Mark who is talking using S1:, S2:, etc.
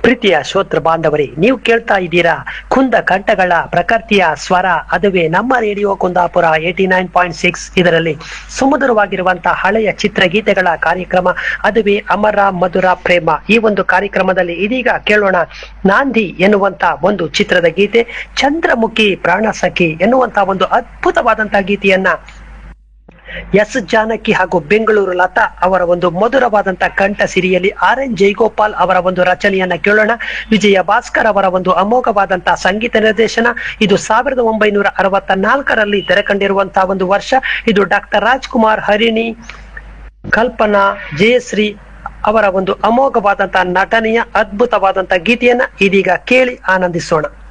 S1: ಪ್ರೀತಿಯ ಶ್ರೋತೃ ಬಾಂಧವರೇ, ನೀವು ಕೇಳ್ತಾ ಇದ್ದೀರಾ ಕುಂದ ಕಂಠಗಳ ಪ್ರಕೃತಿಯ ಸ್ವರ. ಅದುವೇ ನಮ್ಮ ರೇಡಿಯೋ ಕುಂದಾಪುರ 89.6. ಇದರಲ್ಲಿ ಸುಮಧುರವಾಗಿರುವಂತಹ ಹಳೆಯ ಚಿತ್ರಗೀತೆಗಳ ಕಾರ್ಯಕ್ರಮ, ಅದುವೇ ಅಮರ ಮಧುರ ಪ್ರೇಮ. ಈ ಒಂದು ಕಾರ್ಯಕ್ರಮದಲ್ಲಿ ಇದೀಗ ಕೇಳೋಣ ನಾಂದಿ ಎನ್ನುವಂತ ಒಂದು ಚಿತ್ರದ ಗೀತೆ. ಚಂದ್ರಮುಖಿ ಪ್ರಾಣ ಸಖಿ ಎನ್ನುವಂತ ಒಂದು ಅದ್ಭುತವಾದಂತಹ ಗೀತೆಯನ್ನ ಎಸ್ ಜಾನಕಿ ಹಾಗೂ ಬೆಂಗಳೂರು ಲತಾ ಅವರ ಒಂದು ಮಧುರವಾದಂತಹ ಕಂಠ ಸಿರಿಯಲ್ಲಿ RN ಜೈಗೋಪಾಲ್ ಅವರ ಒಂದು ರಚನೆಯನ್ನ ಕೇಳೋಣ. ವಿಜಯ ಭಾಸ್ಕರ್ ಅವರ ಒಂದು ಅಮೋಘವಾದಂತಹ ಸಂಗೀತ ನಿರ್ದೇಶನ. ಇದು 1964ರಲ್ಲಿ ತೆರೆ ಕಂಡಿರುವಂತಹ ಒಂದು ವರ್ಷ. ಇದು ಡಾಕ್ಟರ್ ರಾಜ್ಕುಮಾರ್, ಹರಿಣಿ, ಕಲ್ಪನಾ, ಜಯಶ್ರೀ ಅವರ ಒಂದು ಅಮೋಘವಾದಂತಹ ನಟನೆಯ ಅದ್ಭುತವಾದಂತಹ ಗೀತೆಯನ್ನ ಇದೀಗ ಕೇಳಿ ಆನಂದಿಸೋಣ.